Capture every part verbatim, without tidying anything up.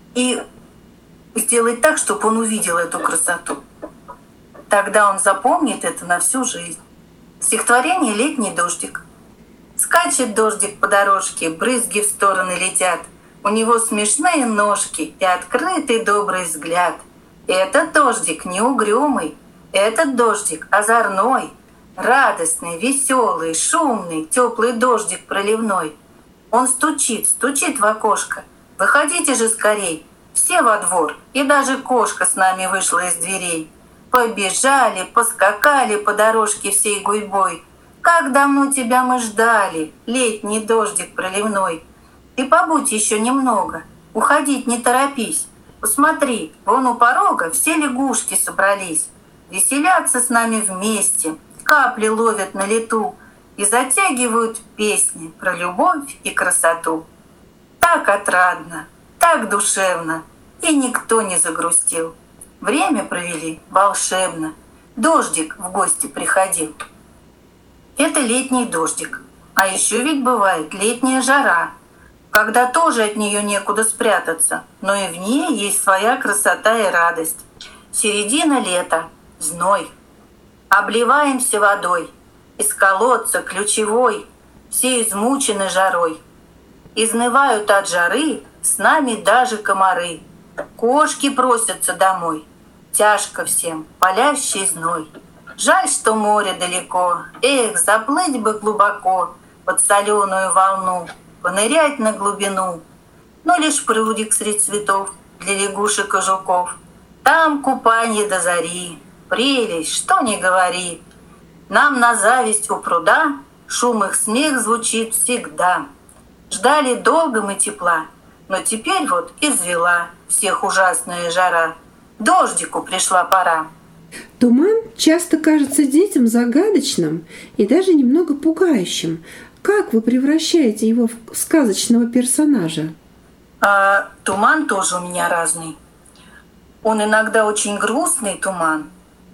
и сделать так, чтобы он увидел эту красоту. Тогда он запомнит это на всю жизнь. Стихотворение «Летний дождик». Скачет дождик по дорожке, брызги в стороны летят. У него смешные ножки и открытый добрый взгляд. Этот дождик не угрюмый, этот дождик озорной, радостный, веселый, шумный, теплый дождик проливной. Он стучит, стучит в окошко. Выходите же скорей, все во двор, и даже кошка с нами вышла из дверей. Побежали, поскакали по дорожке всей гурьбой. Как давно тебя мы ждали, летний дождик проливной. Ты побудь еще немного, уходить не торопись. Посмотри, вон у порога все лягушки собрались. Веселятся с нами вместе, капли ловят на лету и затягивают песни про любовь и красоту. Так отрадно, так душевно, и никто не загрустил. Время провели волшебно, дождик в гости приходил. Это летний дождик. А еще ведь бывает летняя жара, когда тоже от нее некуда спрятаться, но и в ней есть своя красота и радость. Середина лета, зной. Обливаемся водой, из колодца ключевой, все измучены жарой. Изнывают от жары с нами даже комары. Кошки просятся домой, тяжко всем, палящий зной. Жаль, что море далеко, эх, заплыть бы глубоко под соленую волну, понырять на глубину. Но лишь прудик средь цветов для лягушек и жуков. Там купанье до зари, прелесть, что ни говори. Нам на зависть у пруда шум их смех звучит всегда. Ждали долго мы тепла, но теперь вот и взвела всех ужасная жара. Дождику пришла пора. Туман часто кажется детям загадочным и даже немного пугающим. Как вы превращаете его в сказочного персонажа? А, туман тоже у меня разный. Он иногда очень грустный туман,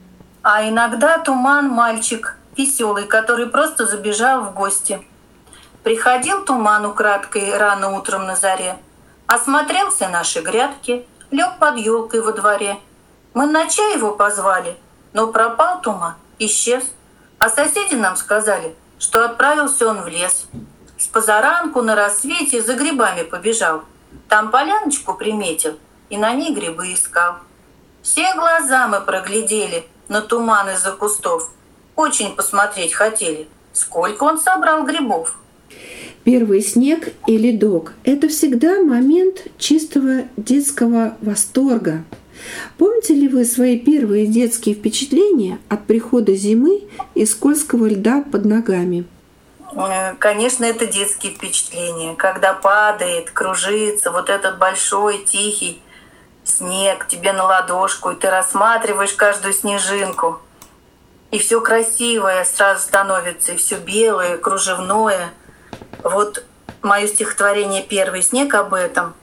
а иногда туман мальчик веселый, который просто забежал в гости. Приходил туман украдкой рано утром на заре, осмотрелся наши грядки, лег под елкой во дворе. Мы на чай его позвали, но пропал туман, исчез. А соседи нам сказали, что отправился он в лес. С позаранку на рассвете за грибами побежал. Там поляночку приметил и на ней грибы искал. Все глаза мы проглядели на туман из-за кустов. Очень посмотреть хотели, сколько он собрал грибов. Первый снег и ледок – это всегда момент чистого детского восторга. Помните ли вы свои первые детские впечатления от прихода зимы и скользкого льда под ногами? Конечно, это детские впечатления, когда падает, кружится вот этот большой тихий снег тебе на ладошку, и ты рассматриваешь каждую снежинку, и все красивое сразу становится, и все белое, кружевное. Вот мое стихотворение «Первый снег» об этом.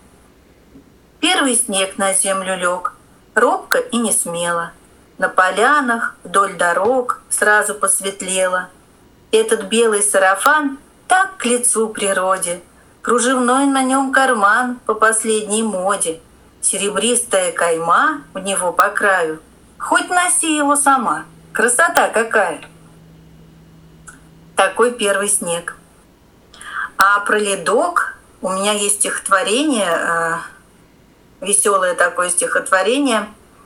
Первый снег на землю лег, робко и не смело. На полянах вдоль дорог сразу посветлело. Этот белый сарафан так к лицу природе, кружевной на нем карман по последней моде, серебристая кайма у него по краю. Хоть носи его сама, красота какая! Такой первый снег. А про ледок у меня есть стихотворение, веселое такое стихотворение,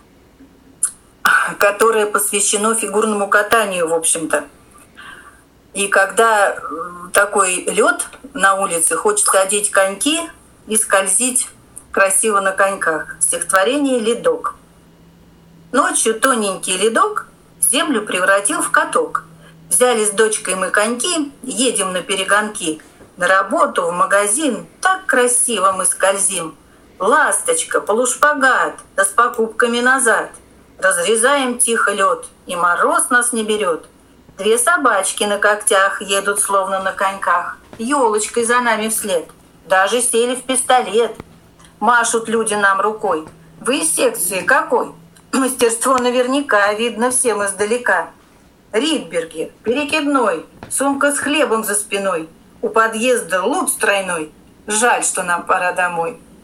которое посвящено фигурному катанию, в общем-то. И когда такой лед на улице, хочется одеть коньки и скользить красиво на коньках. Стихотворение «Ледок». Ночью тоненький ледок землю превратил в каток. Взяли с дочкой мы коньки, едем на перегонки. На работу, в магазин, так красиво мы скользим. Ласточка, полушпагат, да с покупками назад. Разрезаем тихо лед, и мороз нас не берет. Две собачки на когтях едут словно на коньках, елочкой за нами вслед. Даже сели в пистолет. Машут люди нам рукой. Вы из секции какой? Мастерство наверняка видно всем издалека. Ридбергер, перекидной, сумка с хлебом за спиной. У подъезда лут стройной. Жаль, что нам пора домой.